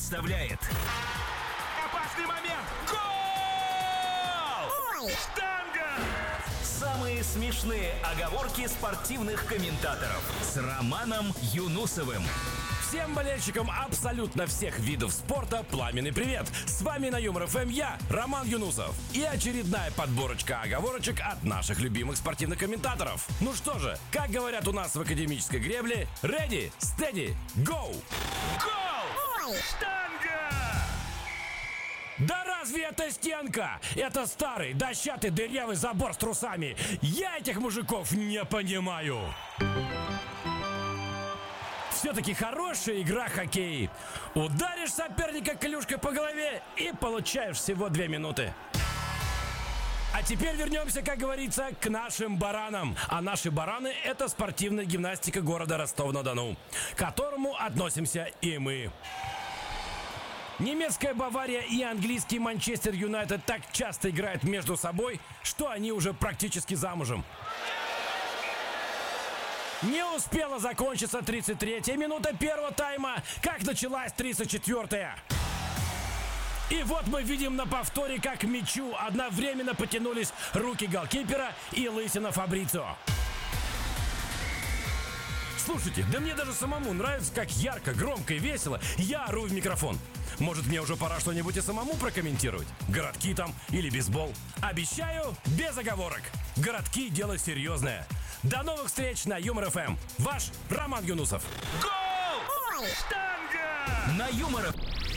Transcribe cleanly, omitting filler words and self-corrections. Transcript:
представляет опасный момент. Гол! Штанга! Самые смешные оговорки спортивных комментаторов с Романом Юнусовым. Всем болельщикам абсолютно всех видов спорта пламенный привет! С вами на Юмор ФМ я, Роман Юнусов. И очередная подборочка оговорочек от наших любимых спортивных комментаторов. Ну что же, как говорят у нас в академической гребле, ready, steady, go! Гол! Штанга! Да разве это стенка? Это старый, дощатый, дырявый забор с трусами. Я этих мужиков не понимаю. Все-таки хорошая игра хоккей. Ударишь соперника клюшкой по голове и получаешь всего 2 минуты. А теперь вернемся, как говорится, к нашим баранам. А наши бараны — это спортивная гимнастика города Ростов-на-Дону, к которому относимся и мы. Немецкая Бавария и английский Манчестер Юнайтед так часто играют между собой, что они уже практически замужем. Не успела закончиться 33-я минута первого тайма, как началась 34-я. И вот мы видим на повторе, как к мячу одновременно потянулись руки голкипера и лысина Фабрицио. Слушайте, да мне даже самому нравится, как ярко, громко и весело я ору в микрофон. Может, мне уже пора что-нибудь и самому прокомментировать? Городки там или бейсбол? Обещаю, без оговорок. Городки — дело серьезное. До новых встреч на Юмор ФМ. Ваш Роман Юнусов. Гол! Штанга! На Юмор ФМ.